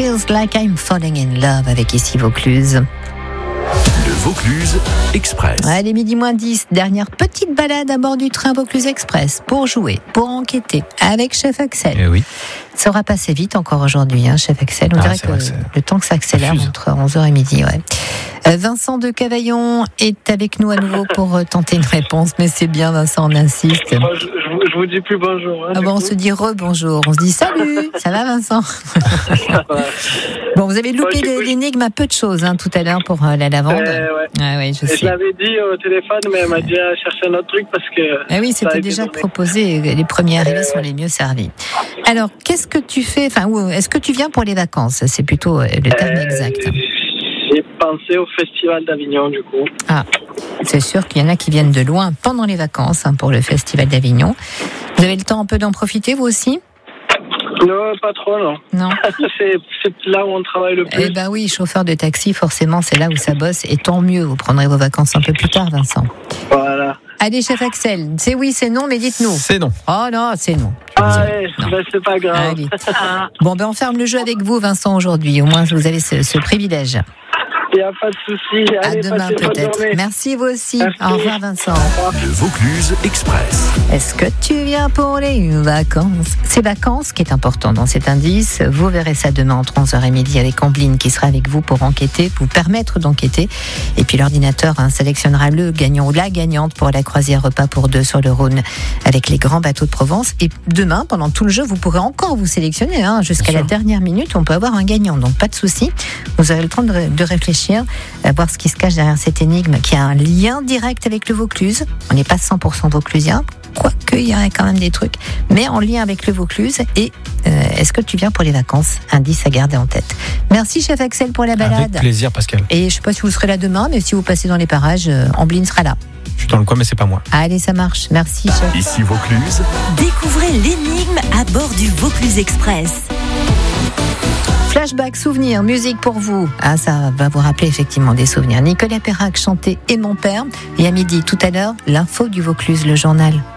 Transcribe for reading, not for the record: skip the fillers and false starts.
Feels Like I'm Falling in Love avec ici Vaucluse. Le Vaucluse Express. Allez, midi moins 10, dernière petite balade à bord du train Vaucluse Express pour jouer, pour enquêter avec Chef Axel. Eh oui. Ça aura passé vite encore aujourd'hui, hein, Chef Axel. On dirait que le temps que ça accélère entre 11h et midi. Ouais. Vincent de Cavaillon est avec nous à nouveau pour tenter une réponse, mais c'est bien, Vincent, on insiste. Je vous dis plus bonjour. Ah bon, on se dit re-bonjour. On se dit salut. Ça va, Vincent? Bon, vous avez loupé l'énigme à peu de choses tout à l'heure pour la lavande. Ouais, je sais. Je l'avais dit au téléphone, mais elle m'a dit à chercher un autre truc parce que. Ah oui, c'était déjà proposé. Les premiers arrivés sont les mieux servis. Alors, qu'est-ce que tu fais? Enfin, est-ce que tu viens pour les vacances? C'est plutôt le terme exact. J'ai pensé au Festival d'Avignon, du coup. Ah, c'est sûr qu'il y en a qui viennent de loin pendant les vacances pour le Festival d'Avignon. Vous avez le temps un peu d'en profiter, vous aussi? Non, pas trop, non. Non. c'est là où on travaille le plus. Eh ben oui, chauffeur de taxi, forcément, c'est là où ça bosse. Et tant mieux, vous prendrez vos vacances un peu plus tard, Vincent. Voilà. Allez, Chef Axel, c'est oui, c'est non, mais dites-nous. C'est non. Oh non, c'est non. C'est pas grave. Allez. Bon, on ferme le jeu avec vous, Vincent, aujourd'hui. Au moins, vous avez ce privilège. Il n'y a pas de souci. À demain, peut-être. Merci, vous aussi. Merci. Au revoir, Vincent. Le Vaucluse Express. Est-ce que tu viens pour les vacances? C'est vacances qui est important dans cet indice. Vous verrez ça demain entre 11h et midi avec Ambline qui sera avec vous pour enquêter, vous permettre d'enquêter. Et puis l'ordinateur sélectionnera le gagnant ou la gagnante pour la croisière repas pour deux sur le Rhône avec les grands bateaux de Provence. Et demain, pendant tout le jeu, vous pourrez encore vous sélectionner. Jusqu'à la dernière minute, on peut avoir un gagnant. Donc pas de souci. Vous aurez le temps de réfléchir, à voir ce qui se cache derrière cette énigme qui a un lien direct avec le Vaucluse. On n'est pas 100% vauclusien, quoique il y aurait quand même des trucs, mais en lien avec le Vaucluse. Et est-ce que tu viens pour les vacances? Indice à garder en tête. Merci, Chef Axel, pour la balade. Avec plaisir, Pascal. Et je ne sais pas si vous serez là demain, mais si vous passez dans les parages, Ambline sera là. Je suis dans le coin, mais c'est pas moi. Allez, ça marche. Merci, Chef. Ici Vaucluse. Découvrez l'énigme à bord du Vaucluse Express. Flashback, souvenirs, musique pour vous. Ça va vous rappeler effectivement des souvenirs. Nicolas Perrac chantait Et mon père. Et à midi, tout à l'heure, l'info du Vaucluse, le journal.